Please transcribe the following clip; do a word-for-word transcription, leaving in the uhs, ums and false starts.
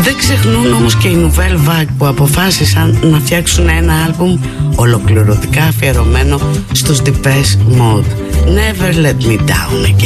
Δεν ξεχνούν όμως και οι Nouvelle Vague που αποφάσισαν να φτιάξουν ένα άλμπουμ ολοκληρωτικά αφιερωμένο στους Depeche Mode. Never Let Me Down Again.